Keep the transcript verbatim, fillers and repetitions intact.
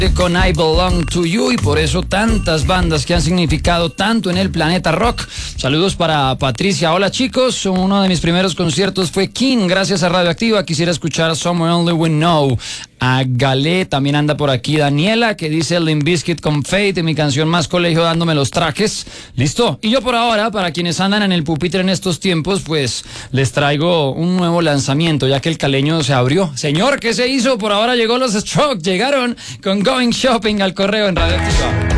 con I Belong to You, y por eso tantas bandas que han significado tanto en el planeta rock. Saludos para Patricia. Hola chicos, uno de mis primeros conciertos fue King, gracias a Radioactiva. Quisiera escuchar Somewhere Only We Know. A Galé, también anda por aquí Daniela, que dice Limp Bizkit con Fate, mi canción más colegio dándome los trajes. Listo. Y yo por ahora, para quienes andan en el pupitre en estos tiempos, pues les traigo un nuevo lanzamiento, ya que el caleño se abrió. Señor, ¿qué se hizo? Por ahora llegó los Strokes, llegaron con Going Shopping al correo en Radioactiva.